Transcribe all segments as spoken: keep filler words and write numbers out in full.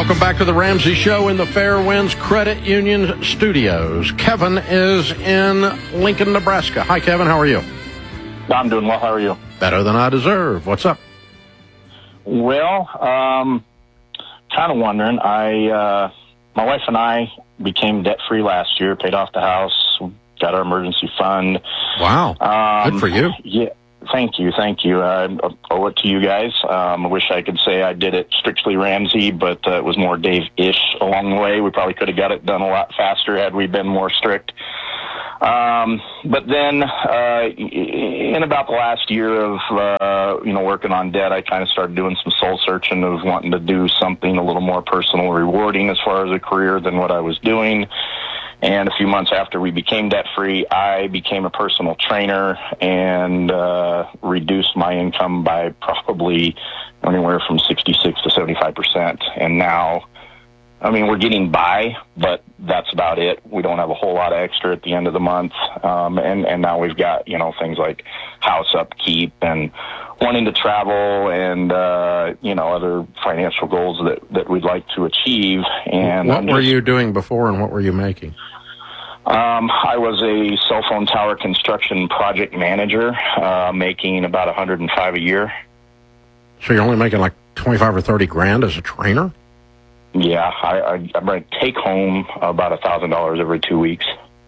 Welcome back to the Ramsey Show in the Fairwinds Credit Union Studios. Kevin is in Lincoln, Nebraska. Hi, Kevin. How are you? I'm doing well. How are you? Better than I deserve. What's up? Well, um, kind of wondering. I, uh, my wife and I became debt-free last year, paid off the house, got our emergency fund. Wow. Um, Good for you. Yeah. Thank you, thank you. I owe it to you guys. Um, I wish I could say I did it strictly Ramsey, but uh, it was more Dave-ish along the way. We probably could have got it done a lot faster had we been more strict. Um, but then uh, in about the last year of, uh, you know, working on debt, I kind of started doing some soul searching of wanting to do something a little more personal, rewarding as far as a career than what I was doing. And a few months after we became debt-free, I became a personal trainer and uh, reduced my income by probably anywhere from sixty-six to seventy-five percent. And now, I mean, we're getting by, but that's about it. We don't have a whole lot of extra at the end of the month. Um, and, and now we've got, you know, things like house upkeep and wanting to travel and, uh, you know, other financial goals that, that we'd like to achieve. And what I'm were just, you doing before and what were you making? Um, I was a cell phone tower construction project manager, uh, making about one hundred five a year. So you're only making like twenty-five or thirty grand as a trainer? Yeah, I, I, I'm going to take home about one thousand dollars every two weeks.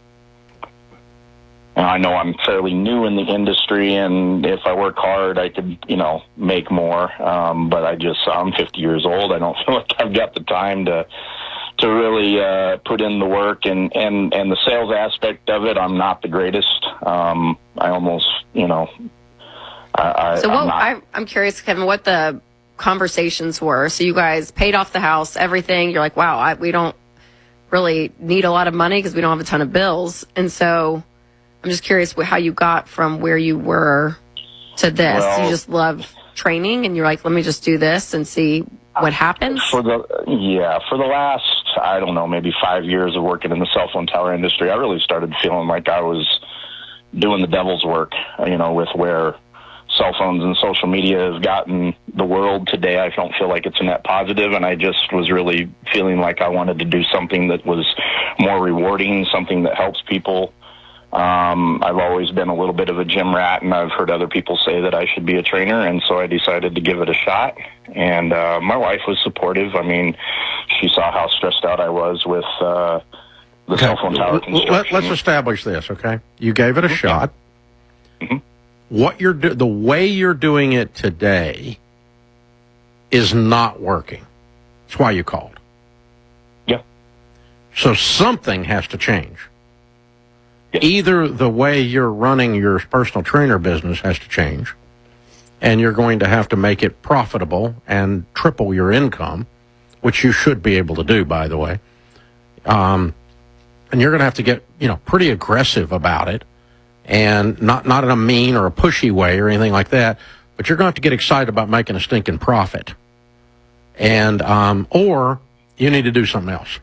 And I know I'm fairly new in the industry, and if I work hard, I could, you know, make more. Um, but I just, I'm fifty years old. I don't feel like I've got the time to to really uh, put in the work, and, and, and the sales aspect of it, I'm not the greatest. Um, I almost, you know, I, I, so what, I'm, not, I, I'm curious, Kevin, what the conversations were. So you guys paid off the house, everything. You're like, wow, I, we don't really need a lot of money because we don't have a ton of bills. And so I'm just curious how you got from where you were to this. Well, you just love training, and you're like, let me just do this and see what happens? For the yeah, for the last, I don't know, maybe five years of working in the cell phone tower industry, I really started feeling like I was doing the devil's work, you know, with where cell phones and social media has gotten the world today. I don't feel like it's a net positive, and I just was really feeling like I wanted to do something that was more rewarding, something that helps people. Um, I've always been a little bit of a gym rat, and I've heard other people say that I should be a trainer, and so I decided to give it a shot. And uh, my wife was supportive. I mean, she saw how stressed out I was with uh, the Okay. cell phone tower construction. Let, let's establish this, okay? You gave it a shot. Mm-hmm. What you're do- the way you're doing it today is not working. That's why you called. Yeah. So something has to change. Yes. Either the way you're running your personal trainer business has to change, and you're going to have to make it profitable and triple your income, which you should be able to do, by the way. Um, and you're going to have to get, you know, pretty aggressive about it, and not, not in a mean or a pushy way or anything like that, but you're going to have to get excited about making a stinking profit. And, um, or you need to do something else.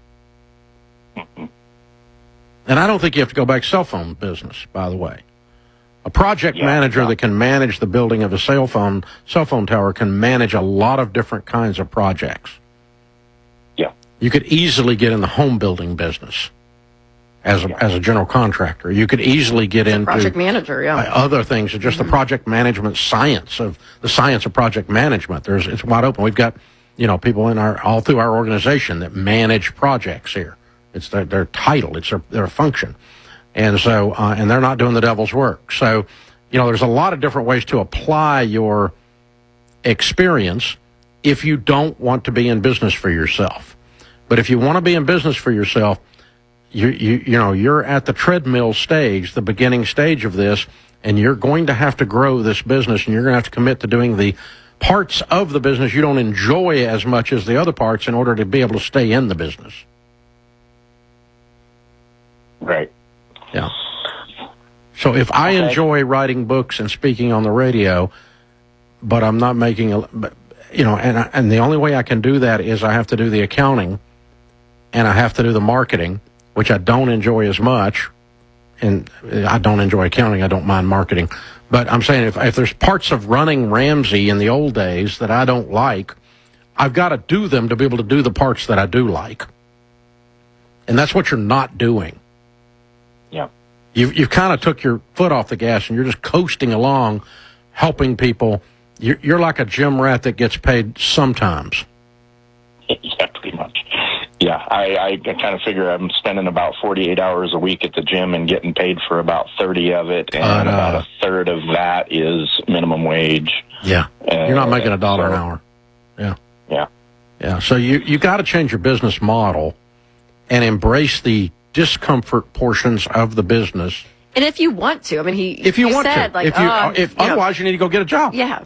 And I don't think you have to go back cell phone business, by the way. A project yeah, manager yeah. that can manage the building of a cell phone cell phone tower can manage a lot of different kinds of projects. Yeah. You could easily get in the home building business as a, Yeah. as a general contractor. You could easily get into Project manager, yeah. other things, just Mm-hmm. the project management science of the science of project management. There's it's wide open. We've got, you know, people in our all through our organization that manage projects here. It's their, their title. It's their, their function. And so, uh, and they're not doing the devil's work. So, you know, there's a lot of different ways to apply your experience if you don't want to be in business for yourself. But if you want to be in business for yourself, you, you, you know, you're at the treadmill stage, the beginning stage of this, and you're going to have to grow this business, and you're going to have to commit to doing the parts of the business you don't enjoy as much as the other parts in order to be able to stay in the business. Right. Yeah. So if I Okay. enjoy writing books and speaking on the radio, but I'm not making a, but, you know, and I, and the only way I can do that is I have to do the accounting, and I have to do the marketing, which I don't enjoy as much. And I don't enjoy accounting. I don't mind marketing. But I'm saying if if there's parts of running Ramsey in the old days that I don't like, I've got to do them to be able to do the parts that I do like. And that's what you're not doing. Yeah. You've, you've kind of took your foot off the gas and you're just coasting along, helping people. You're, you're like a gym rat that gets paid sometimes. Yeah, pretty much. Yeah, I, I kind of figure I'm spending about forty-eight hours a week at the gym and getting paid for about thirty of it, and Uh, about a third of that is minimum wage. Yeah. You're not making a dollar an hour. Yeah. Yeah. Yeah. So you, you got to change your business model and embrace the discomfort portions of the business. And if you want to, I mean, he If you he want said, to. like, if you, oh, if you know, otherwise you need to go get a job. yeah,